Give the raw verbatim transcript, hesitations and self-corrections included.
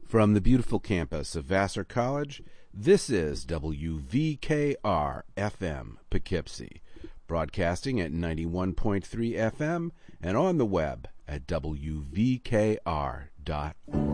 From the beautiful campus of Vassar College, this is W V K R F M Poughkeepsie, broadcasting at ninety-one point three F M and on the web at W V K R dot org.